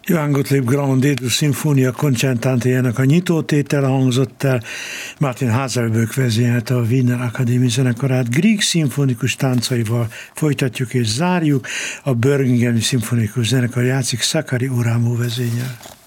Johann Gottlieb Graun D-dur szimfónia koncertántéjának a nyitótétele hangzott el. Martin Haselböck vezényelte a Wiener Akadémia zenekarát. Grieg szimfonikus táncaival folytatjuk és zárjuk. A Birminghami szimfonikus zenekar játszik, Sakari Oramu vezényel.